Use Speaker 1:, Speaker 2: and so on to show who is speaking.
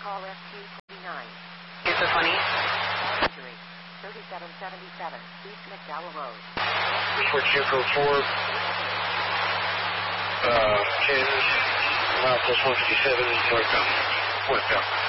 Speaker 1: call SQ-29.
Speaker 2: Here's the 20.
Speaker 1: Injury, 3777 East McDowell Road.
Speaker 3: Switch Echo 4. 10, mile plus 157, northbound. Westbound.